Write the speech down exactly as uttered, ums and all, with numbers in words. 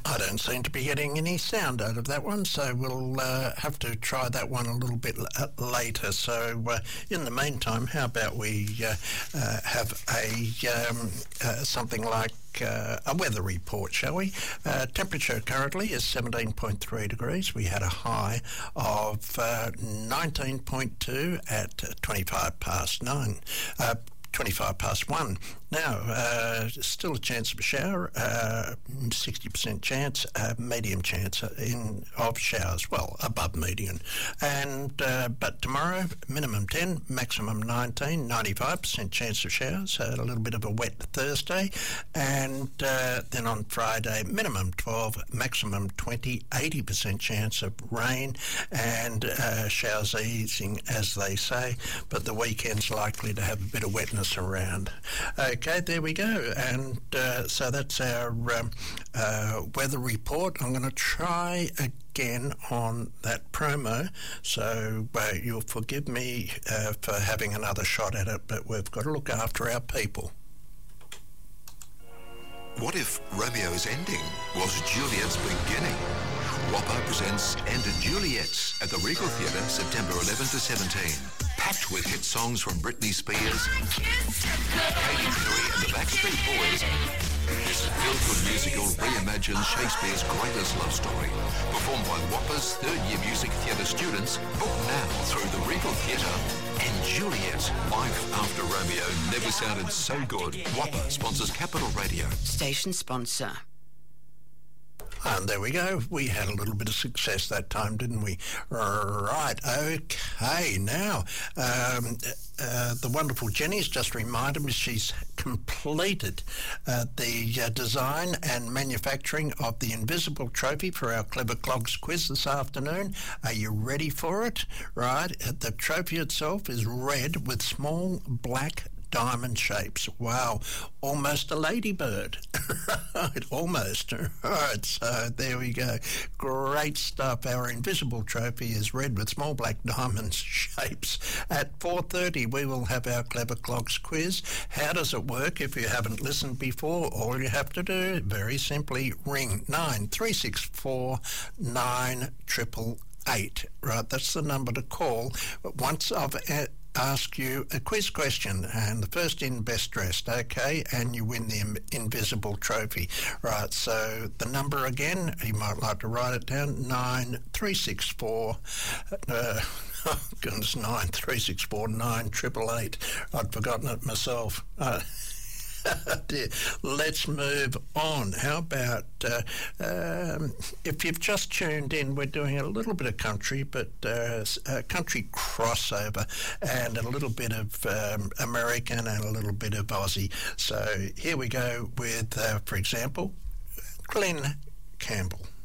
I don't seem to be getting any sound out of that one, so we'll uh, have to try that one a little bit l- later. So uh, in the meantime, how about we uh, uh, have a um, uh, something like Uh, a weather report, shall we? Uh, temperature currently is seventeen point three degrees. We had a high of uh, nineteen point two at twenty-five past nine. Uh, twenty-five past one. Now, uh, still a chance of a shower, uh, sixty percent chance, uh, medium chance in of showers, well, above median. And uh, but tomorrow, minimum ten, maximum nineteen, ninety-five percent chance of showers, a little bit of a wet Thursday. And uh, then on Friday, minimum twelve, maximum twenty, eighty percent chance of rain and uh, showers easing, as they say. But the weekend's likely to have a bit of wetness around. Okay, there we go. And uh, so that's our um, uh, weather report. I'm going to try again on that promo. So uh, you'll forgive me uh, for having another shot at it, but we've got to look after our people. What if Romeo's ending was Juliet's beginning? WAPA presents End of Juliet's at the Regal Theatre, September eleventh to seventeenth. Packed with hit songs from Britney Spears, Katy Perry and the Backstreet Boys. This feel-good musical reimagines Shakespeare's greatest love story. Performed by WAPA's third-year music theatre students. Book now through the Regal Theatre. And Juliet, life after Romeo never sounded so good. WAPA sponsors Capital Radio. Station sponsor. And there we go. We had a little bit of success that time, didn't we? Right. Okay. Now, um, uh, the wonderful Jenny's just reminded me she's completed uh, the uh, design and manufacturing of the invisible trophy for our Clever Clogs quiz this afternoon. Are you ready for it? Right. The trophy itself is red with small black diamond shapes. Wow, almost a ladybird. Right, almost. Right, so there we go. Great stuff. Our invisible trophy is red with small black diamond shapes. At four thirty, we will have our Clever Clogs quiz. How does it work? If you haven't listened before, all you have to do, very simply, ring nine three six four nine triple eight. Right, that's the number to call. But once I've ask you a quiz question, and the first in, best dressed, okay, and you win the invisible trophy. Right, so the number again, you might like to write it down, nine three six four, uh, oh goodness, nine three six four nine triple eight. I'd forgotten it myself. Uh, Dear. Let's move on. How about uh, um, if you've just tuned in, we're doing a little bit of country, but uh, a country crossover and a little bit of um, American and a little bit of Aussie. So here we go with, uh, for example, Glenn Campbell.